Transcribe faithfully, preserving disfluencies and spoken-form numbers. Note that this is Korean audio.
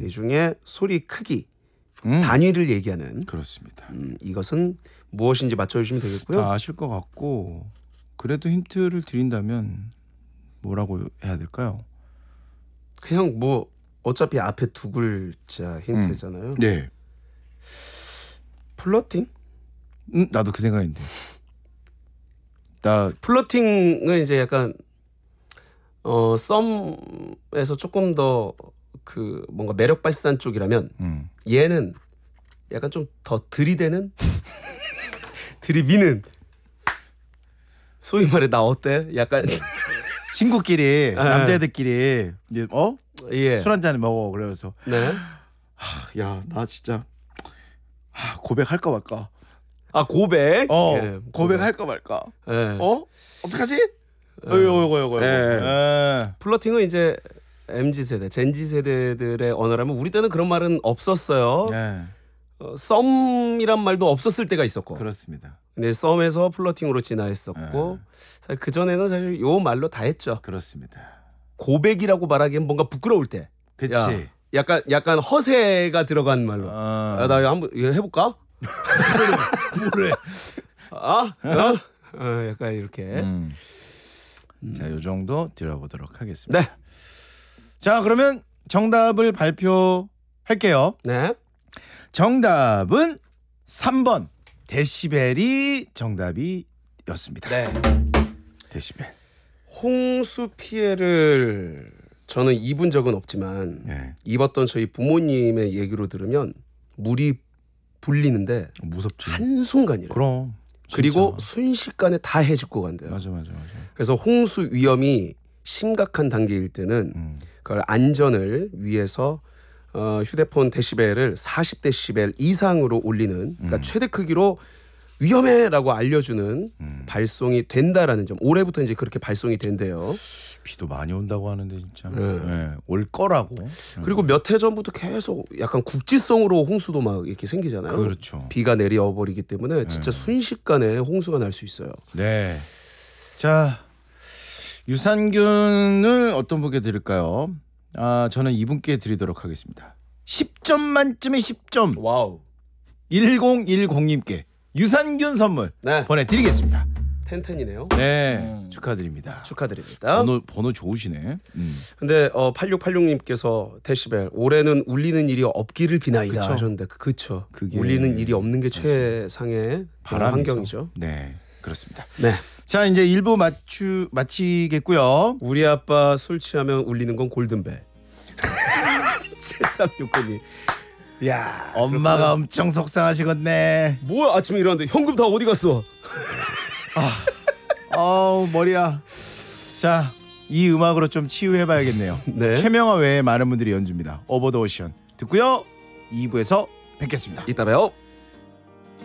이 중에 소리 크기 음. 단위를 얘기하는 그렇습니다. 음, 이것은 무엇인지 맞춰주시면 되겠고요. 다 아실 것 같고 그래도 힌트를 드린다면 뭐라고 해야 될까요? 그냥 뭐 어차피 앞에 두 글자 힌트잖아요. 음. 네. 플러팅? 음, 나도 그 생각인데. 나 플러팅은 이제 약간 어 썸에서 조금 더 그 뭔가 매력 발산 쪽이라면 음. 얘는 약간 좀 더 들이대는 들이미는 소위 말해 나 어때? 약간 친구끼리 남자애들끼리 이제 어? 예. 술 한 잔 먹어 그러면서 네. 야 나 진짜 하, 고백할까 말까. 아 고백. 어 예, 고백할까 말까. 예. 어 어떡하지? 어이구 어이구 어이구. 예. 플러팅은 이제 엠지 세대, 젠지 세대들의 언어라면 우리 때는 그런 말은 없었어요. 네. 어, 썸이란 말도 없었을 때가 있었고. 그렇습니다. 근데 썸에서 플러팅으로 진화했었고 네. 사실 그 전에는 사실 요 말로 다 했죠. 그렇습니다. 고백이라고 말하기엔 뭔가 부끄러울 때. 그치. 야, 약간 약간 허세가 들어간 말로. 어. 야, 나 이거 한번 이거 해볼까? 뭐래? 아, 어? 어, 약간 이렇게. 음. 음. 자, 요 정도 들어보도록 하겠습니다. 네. 자, 그러면 정답을 발표할게요. 네. 정답은 삼 번 데시벨이 정답이었습니다. 네. 데시벨. 홍수 피해를 저는 입은 적은 없지만 네. 입었던 저희 부모님의 얘기로 들으면 물이 불리는데 무섭지. 한순간이래요. 그럼. 진짜. 그리고 순식간에 다 해집고 간대요. 맞아 맞아 맞아. 그래서 홍수 위험이 심각한 단계일 때는 음. 그걸 안전을 위해서 어, 휴대폰 데시벨을 사십 데시벨 이상으로 올리는 그러니까 음. 최대 크기로 위험해라고 알려주는 음. 발송이 된다라는 점. 올해부터 이제 그렇게 발송이 된대요. 비도 많이 온다고 하는데 진짜. 네. 네. 올 거라고. 그리고 몇 해 전부터 계속 약간 국지성으로 홍수도 막 이렇게 생기잖아요. 그렇죠. 비가 내려 버리기 때문에 진짜 네. 순식간에 홍수가 날 수 있어요. 네. 자, 유산균을 어떤 분께 드릴까요? 아, 저는 이분께 드리도록 하겠습니다. 십 점 만점에 십 점. 와우. 일공일공님께 유산균 선물 네. 보내드리겠습니다. 텐텐이네요. 네, 음. 축하드립니다. 축하드립니다. 번호 번호 좋으시네. 음. 근데 어, 팔육팔육님께서 데시벨 올해는 울리는 일이 없기를 비나이다 그쵸. 하셨는데 그쵸. 그게 울리는 일이 없는 게 맞습니다. 최상의 바람이죠. 환경이죠. 네, 그렇습니다. 네. 자, 이제 일 부 마추 마치겠고요. 우리 아빠 술 취하면 울리는 건 골든벨. 칠삼육구님. 야, 엄마가 그렇구나. 엄청 속상하시겠네. 뭐야 아침에 일어났는데 현금 다 어디 갔어? 아우 머리야. 자, 이 음악으로 좀 치유해봐야겠네요. 네. 최명화 외에 많은 분들이 연주입니다. 오버 더 오션 듣고요. 이 부에서 뵙겠습니다. 이따 봬요.